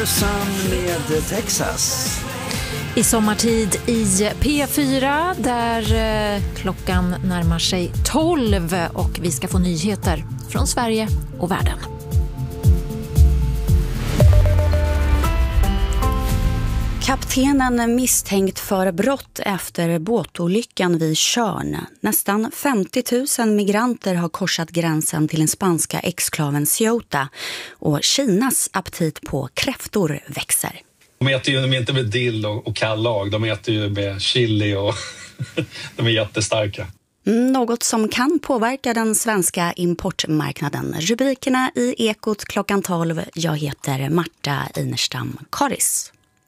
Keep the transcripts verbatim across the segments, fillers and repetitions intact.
Emerson med Texas. I sommartid i P fyra där eh, klockan närmar sig tolv och vi ska få nyheter från Sverige och världen. Kaptenen misstänkt för brott efter båtolyckan vid Tjörn. Nästan femtio tusen migranter har korsat gränsen till den spanska exklaven Ceuta och Kinas aptit på kräftor växer. De äter ju de är inte med dill och, och kallag, de äter ju med chili och de är jättestarka. Något som kan påverka den svenska importmarknaden. Rubrikerna i Ekot klockan tolv. Jag heter Marta Inerstam Karis.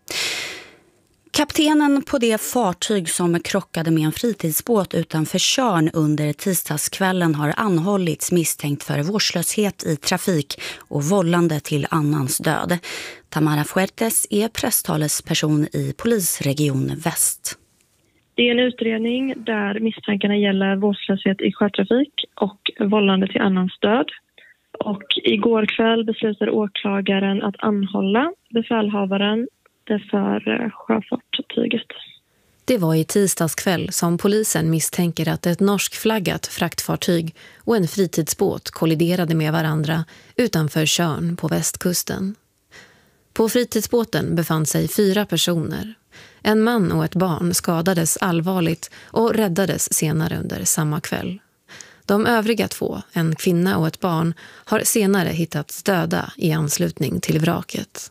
Kaptenen på det fartyg som krockade med en fritidsbåt utanför Tjörn under tisdagskvällen har anhållits misstänkt för vårdslöshet i trafik och vållande till annans död. Tamara Fuertes är presstalesperson i polisregion Väst. Det är en utredning där misstankarna gäller vårdslöshet i sjötrafik och vållande till annans död. Och igår kväll beslutade åklagaren att anhålla befälhavaren för sjöfartyget. Det var i tisdagskväll som polisen misstänker att ett norskflaggat fraktfartyg och en fritidsbåt kolliderade med varandra utanför Tjörn på västkusten. På fritidsbåten befann sig fyra personer. En man och ett barn skadades allvarligt och räddades senare under samma kväll. De övriga två, en kvinna och ett barn, har senare hittats döda i anslutning till vraket.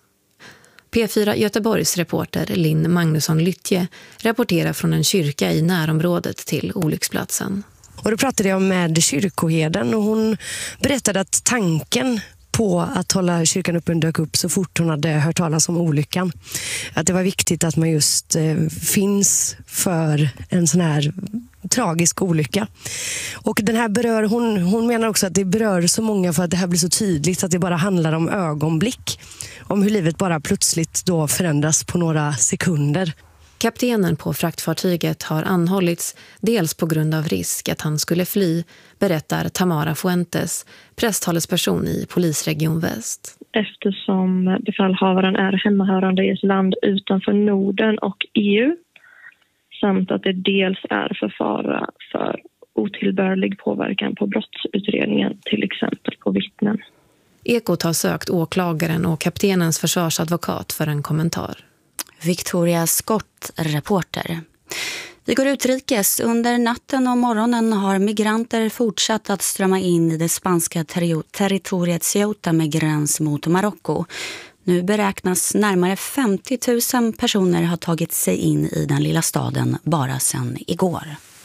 P fyra Göteborgs reporter Linn Magnusson-Lyttje rapporterar från en kyrka i närområdet till olycksplatsen. Och då pratade jag med kyrkoherden och hon berättade att tanken på att hålla kyrkan öppen dök upp så fort hon hade hört talas om olyckan. Att det var viktigt att man just eh, finns för en sån här tragisk olycka. Och den här berör, hon, hon menar också att det berör så många för att det här blir så tydligt att det bara handlar om ögonblick. Om hur livet bara plötsligt då förändras på några sekunder. Kaptenen på fraktfartyget har anhållits dels på grund av risk att han skulle fly, berättar Tamara Fuentes, presstalesperson i polisregion Väst. Eftersom befälhavaren är hemmahörande i ett land utanför Norden och E U samt att det dels är för fara för otillbörlig påverkan på brottsutredningen, till exempel på vittnen. Ekot har sökt åklagaren och kaptenens försvarsadvokat för en kommentar. Victoria Scott, reporter. Vi går utrikes. Under natten och morgonen har migranter fortsatt att strömma in i det spanska ter- territoriet Ceuta med gräns mot Marocko. Nu beräknas närmare femtio tusen personer ha tagit sig in i den lilla staden bara sedan igår.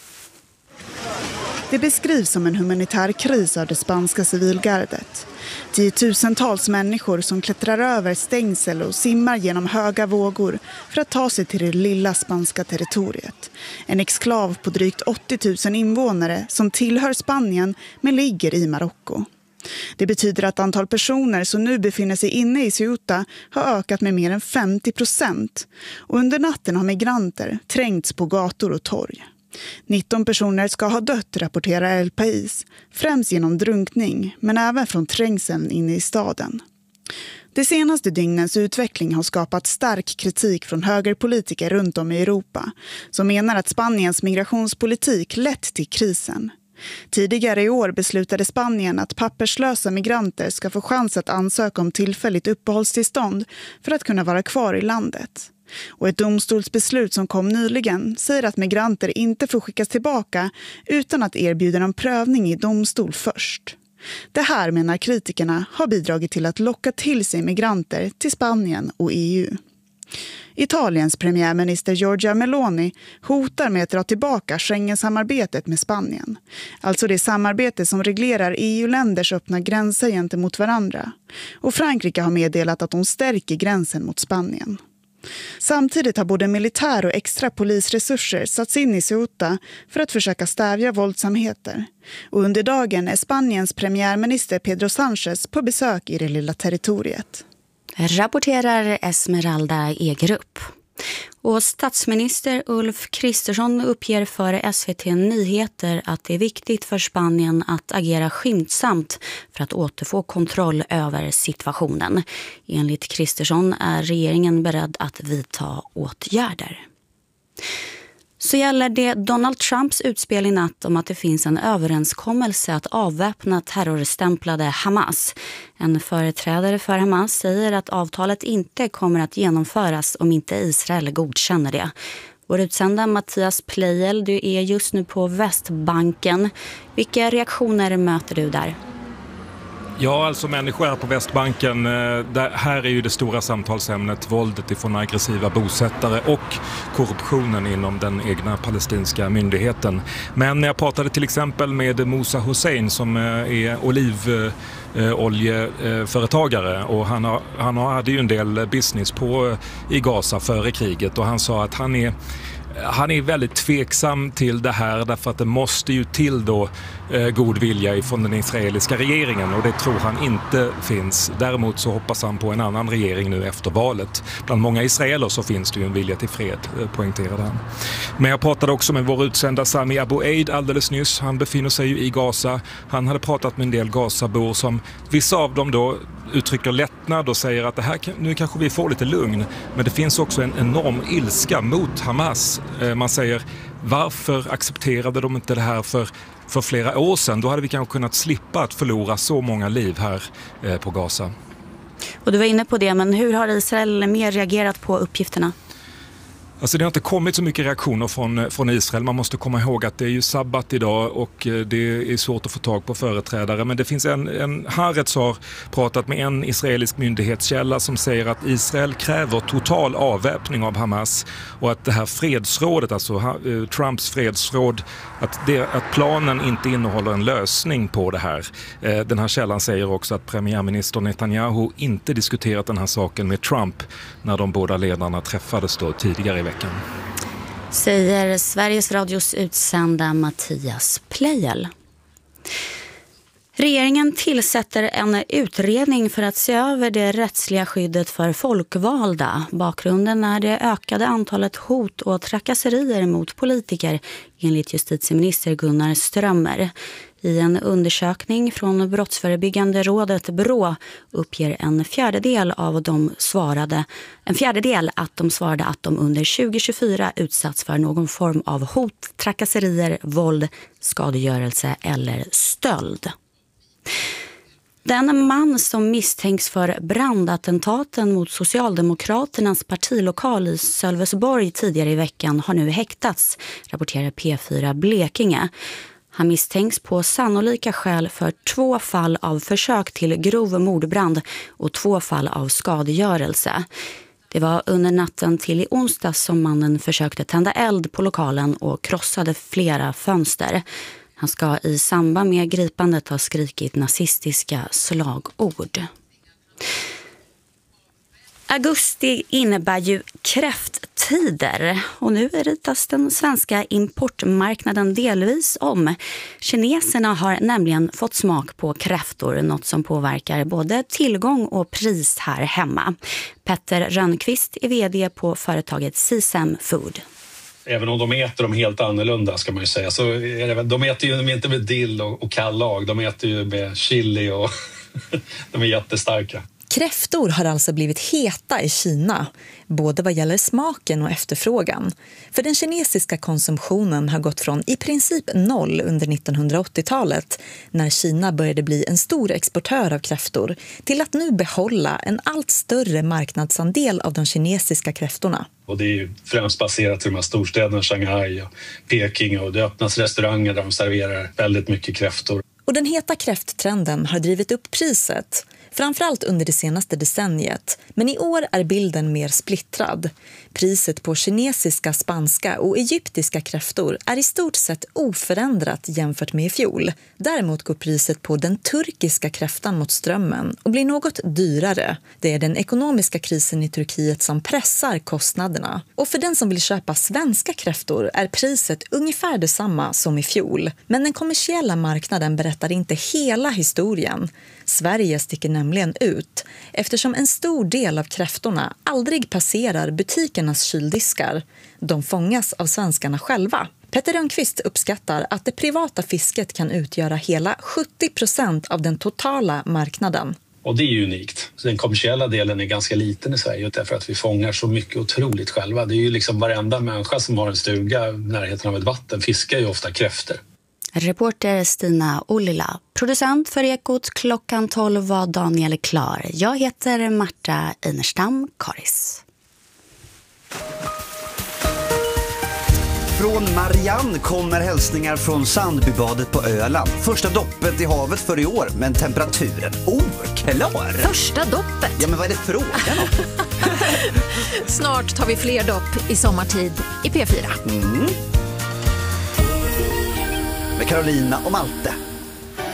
Det beskrivs som en humanitär kris av det spanska civilgardet. Tiotusentals människor som klättrar över stängsel och simmar genom höga vågor för att ta sig till det lilla spanska territoriet. En exklav på drygt åttio tusen invånare som tillhör Spanien men ligger i Marocko. Det betyder att antal personer som nu befinner sig inne i Ceuta har ökat med mer än femtio procent. Och under natten har migranter trängts på gator och torg. nitton personer ska ha dött, rapporterar El País, främst genom drunkning men även från trängseln inne i staden. Det senaste dygnens utveckling har skapat stark kritik från högerpolitiker runt om i Europa som menar att Spaniens migrationspolitik lett till krisen. Tidigare i år beslutade Spanien att papperslösa migranter ska få chans att ansöka om tillfälligt uppehållstillstånd för att kunna vara kvar i landet. Och ett domstolsbeslut som kom nyligen säger att migranter inte får skickas tillbaka utan att erbjuda en prövning i domstol först. Det här, menar kritikerna, har bidragit till att locka till sig migranter till Spanien och E U. Italiens premiärminister Giorgia Meloni hotar med att dra tillbaka Schengen-samarbetet med Spanien. Alltså det samarbete som reglerar E U-länders öppna gränser gentemot varandra. Och Frankrike har meddelat att de stärker gränsen mot Spanien. Samtidigt har både militär och extra polisresurser satts in i Ceuta för att försöka stävja våldsamheter. Och under dagen är Spaniens premiärminister Pedro Sánchez på besök i det lilla territoriet. Rapporterar Esmeralda Egerup. Och statsminister Ulf Kristersson uppger för S V T Nyheter att det är viktigt för Spanien att agera skyndsamt för att återfå kontroll över situationen. Enligt Kristersson är regeringen beredd att vidta åtgärder. Så gäller det Donald Trumps utspel i natt om att det finns en överenskommelse att avväpna terrorstämplade Hamas. En företrädare för Hamas säger att avtalet inte kommer att genomföras om inte Israel godkänner det. Vår utsända Mattias Pleijel, du är just nu på Västbanken. Vilka reaktioner möter du där? Ja, alltså människor här på Västbanken, där, här är ju det stora samtalsämnet våldet ifrån aggressiva bosättare och korruptionen inom den egna palestinska myndigheten. Men jag pratade till exempel med Musa Hussein som är olivoljeföretagare och han, har, han hade ju en del business på, i Gaza före kriget och han sa att han är Han är väldigt tveksam till det här därför att det måste ju till då eh, god vilja från den israeliska regeringen och det tror han inte finns. Däremot så hoppas han på en annan regering nu efter valet. Bland många israeler så finns det ju en vilja till fred, eh, poängterade han. Men jag pratade också med vår utsända Sami Abu Eid alldeles nyss. Han befinner sig ju i Gaza. Han hade pratat med en del Gazabor som vissa av dem då uttrycker lättnad och säger att det här, nu kanske vi får lite lugn. Men det finns också en enorm ilska mot Hamas. Man säger, varför accepterade de inte det här för, för flera år sedan? Då hade vi kanske kunnat slippa att förlora så många liv här eh, på Gaza. Och du var inne på det, men hur har Israel mer reagerat på uppgifterna? Alltså det har inte kommit så mycket reaktioner från, från Israel. Man måste komma ihåg att det är ju sabbat idag och det är svårt att få tag på företrädare. Men det finns en, en Haaretz har pratat med en israelisk myndighetskälla som säger att Israel kräver total avväpning av Hamas och att det här fredsrådet, alltså Trumps fredsråd, att, det, att planen inte innehåller en lösning på det här. Den här källan säger också att premiärminister Netanyahu inte diskuterat den här saken med Trump när de båda ledarna träffades då tidigare i veckan. Säger Sveriges Radios utsända Mattias Pleijel. Regeringen tillsätter en utredning för att se över det rättsliga skyddet för folkvalda. Bakgrunden är det ökade antalet hot och trakasserier mot politiker enligt justitieminister Gunnar Strömmer. I en undersökning från Brottsförebyggande rådet B R Å uppger en fjärdedel av de svarade, en fjärdedel att de svarade att de under tjugo tjugofyra utsatts för någon form av hot, trakasserier, våld, skadegörelse eller stöld. Den man som misstänks för brandattentaten mot Socialdemokraternas partilokal i Sölvesborg tidigare i veckan har nu häktats, rapporterar P fyra Blekinge. Han misstänks på sannolika skäl för två fall av försök till grov mordbrand och två fall av skadegörelse. Det var under natten till i onsdag som mannen försökte tända eld på lokalen och krossade flera fönster. Han ska i samband med gripandet ha skrikit nazistiska slagord. Augusti innebär ju kräfttider och nu ritas den svenska importmarknaden delvis om. Kineserna har nämligen fått smak på kräftor, något som påverkar både tillgång och pris här hemma. Petter Rönnqvist är vd på företaget Sisam Food. Även om de äter dem helt annorlunda ska man ju säga, så är det, de äter ju inte med dill och, och kallag, de äter ju med chili och de är jättestarka. Kräftor har alltså blivit heta i Kina, både vad gäller smaken och efterfrågan. För den kinesiska konsumtionen har gått från i princip noll under nittonhundraåttiotalet, när Kina började bli en stor exportör av kräftor, till att nu behålla en allt större marknadsandel av de kinesiska kräftorna. Och det är ju främst baserat till de här storstäderna, Shanghai och Peking, och det öppnas restauranger där de serverar väldigt mycket kräftor. Och den heta kräfttrenden har drivit upp priset, framförallt under det senaste decenniet. Men i år är bilden mer splittrad. Priset på kinesiska, spanska och egyptiska kräftor är i stort sett oförändrat jämfört med i fjol. Däremot går priset på den turkiska kräftan mot strömmen och blir något dyrare. Det är den ekonomiska krisen i Turkiet som pressar kostnaderna. Och för den som vill köpa svenska kräftor är priset ungefär detsamma som i fjol. Men den kommersiella marknaden berättar inte hela historien. Sverige sticker nämligen nämligen ut eftersom en stor del av kräftorna aldrig passerar butikernas kyldiskar. De fångas av svenskarna själva. Petter Rönnqvist uppskattar att det privata fisket kan utgöra hela sjuttio procent av den totala marknaden. Och det är ju unikt. Så den kommersiella delen är ganska liten i Sverige därför att vi fångar så mycket otroligt själva. Det är ju liksom varenda människa som har en stuga i närheten av ett vatten fiskar ju ofta kräftor. Reporter Stina Ollila. Producent för Ekot klockan tolv var Daniel Klar. Jag heter Marta Einerstam Karis. Från Marianne kommer hälsningar från Sandbybadet på Öland. Första doppet i havet för i år, men temperaturen oklar. Första doppet? Ja, men vad är det frågan om? Snart tar vi fler dopp i sommartid i P fyra. Mm. Med Carolina och Malte.